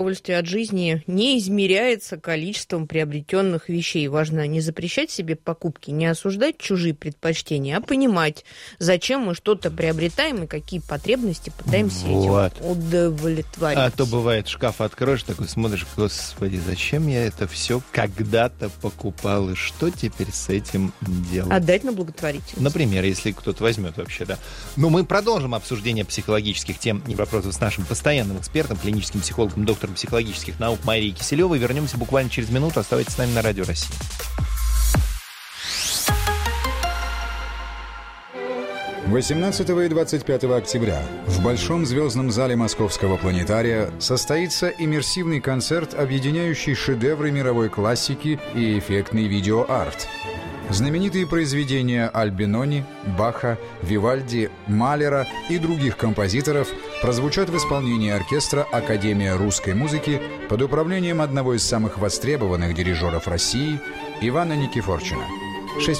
Удовольствие от жизни не измеряется количеством приобретенных вещей. Важно не запрещать себе покупки, не осуждать чужие предпочтения, а понимать, зачем мы что-то приобретаем и какие потребности пытаемся этим удовлетворить. А то бывает, шкаф откроешь, такой смотришь, господи, зачем я это все когда-то покупал, и что теперь с этим делать? Отдать на благотворительность. Например, если кто-то возьмет вообще, да. Но мы продолжим обсуждение психологических тем и вопросов с нашим постоянным экспертом, клиническим психологом, доктором психологических наук Марией Киселевой. Вернемся буквально через минуту. Оставайтесь с нами на Радио России. – 18 и 25 октября в Большом звездном зале Московского планетария состоится иммерсивный концерт, объединяющий шедевры мировой классики и эффектный видеоарт. Знаменитые произведения Альбинони, Баха, Вивальди, Малера и других композиторов прозвучат в исполнении оркестра «Академия русской музыки» под управлением одного из самых востребованных дирижеров России Ивана Никифорчина. 6+.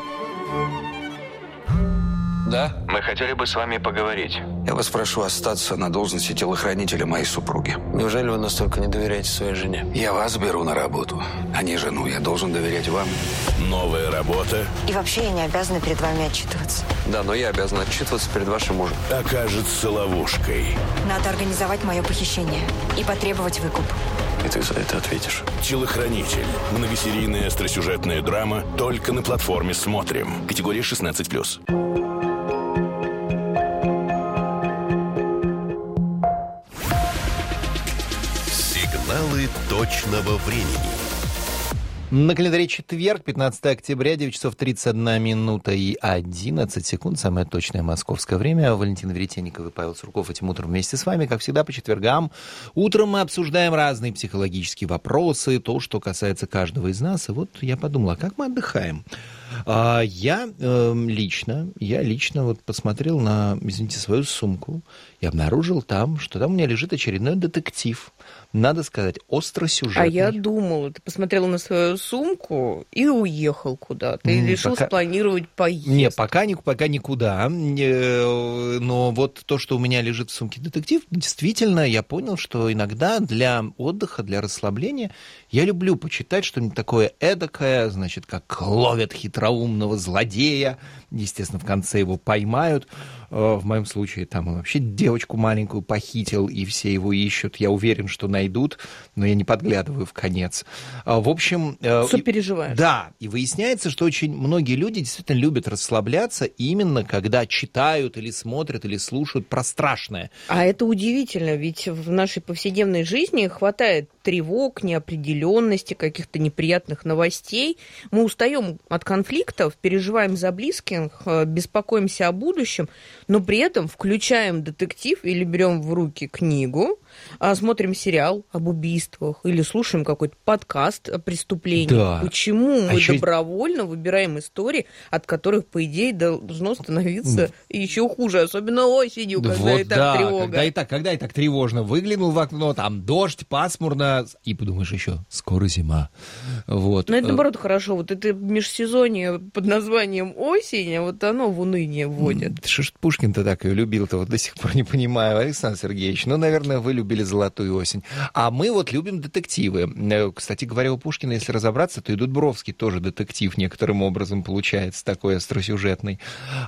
Да? Мы хотели бы с вами поговорить. Я вас прошу остаться на должности телохранителя моей супруги. Неужели вы настолько не доверяете своей жене? Я вас беру на работу, а не жену. Я должен доверять вам. Новая работа. И вообще я не обязана перед вами отчитываться. Да, но я обязан отчитываться перед вашим мужем. Окажется ловушкой. Надо организовать мое похищение и потребовать выкуп. И ты за это ответишь. Телохранитель. Многосерийная остросюжетная драма только на платформе «Смотрим». Категория 16+. Сигналы точного времени. На календаре четверг, 15 октября, 9 часов 31 минута и 11 секунд. Самое точное московское время. Валентин Веретенников и Павел Сурков этим утром вместе с вами. Как всегда, по четвергам. Утром мы обсуждаем разные психологические вопросы, то, что касается каждого из нас. И вот я подумала, как мы отдыхаем? Я лично вот посмотрел на, извините, свою сумку и обнаружил там, что там у меня лежит очередной детектив. Надо сказать, остросюжетный. А я думала, ты посмотрел на свою сумку и уехал куда-то. И решил спланировать поездку. Не, пока никуда. Но вот то, что у меня лежит в сумке детектив, действительно, я понял, что иногда для отдыха, для расслабления я люблю почитать что-нибудь такое эдакое, значит, как ловят хитроумного злодея. Естественно, в конце его поймают. В моем случае там он вообще девочку маленькую похитил, и все его ищут. Я уверен, что найдут, но я не подглядываю в конец. В общем... Сопереживаешь. Да, и выясняется, что очень многие люди действительно любят расслабляться именно когда читают или смотрят, или слушают про страшное. А это удивительно, ведь в нашей повседневной жизни хватает тревог, неопределенности, каких-то неприятных новостей. Мы устаем от конфликтов, переживаем за близких, беспокоимся о будущем, но при этом включаем детектив или берем в руки книгу, смотрим сериал об убийствах или слушаем какой-то подкаст о преступлении. Да. Почему мы добровольно выбираем истории, от которых, по идее, должно становиться еще хуже, особенно осенью, когда вот и так тревога. Когда и так тревожно. Выглянул в окно, там дождь, пасмурно, и подумаешь еще, скоро зима. Вот. Но это, наоборот, хорошо. Вот это межсезонье под названием осень, а вот оно в уныние вводит. Что ж Пушкин-то так ее любил-то, вот до сих пор не понимаю, Александр Сергеевич. Ну, наверное, вы любили «Золотую осень». А мы вот любим детективы. Кстати говоря, у Пушкина, если разобраться, то и Дудбровский тоже детектив некоторым образом получается, такой остросюжетный.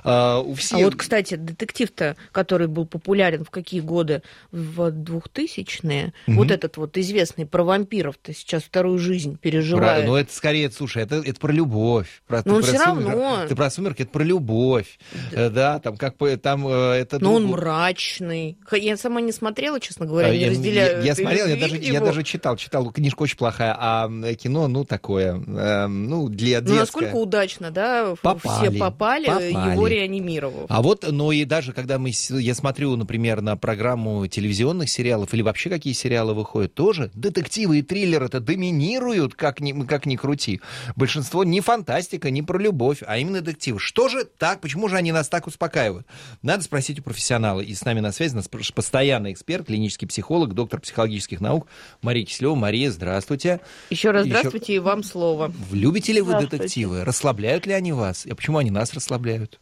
У всех... А вот, кстати, детектив-то, который был популярен в какие годы? В 2000-е. Вот этот вот известный про вампиров-то сейчас вторую жизнь переживает. Ну, это скорее, слушай, это про любовь. Но он все равно. Ты про «Сумерки», это про любовь. Да, там как бы там это... Но он мрачный. Я сама не смотрела, честно говоря, не разделяю. Я смотрел, я даже читал. Книжка очень плохая, а кино, ну, такое, ну, для детское. Ну, насколько удачно, да, все попали, его реанимировав. А вот, ну, и даже когда я смотрю, например, на программу телевизионных сериалов или вообще какие сериалы выходят, тоже детективы и триллеры-то доминируют, как ни крути. Большинство не фантастика, не про любовь, а именно детективы. Что же так? Почему же они нас так успокаивают? Надо спросить у профессионала. И с нами на связи у нас постоянный эксперт, клинический психолог, доктор психологических наук Мария Киселева. Мария, здравствуйте. Еще раз здравствуйте, и вам слово. Любите ли вы детективы? Расслабляют ли они вас? А почему они нас расслабляют?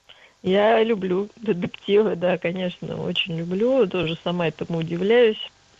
Я люблю детективы, да, конечно, очень люблю. Тоже сама этому удивляюсь.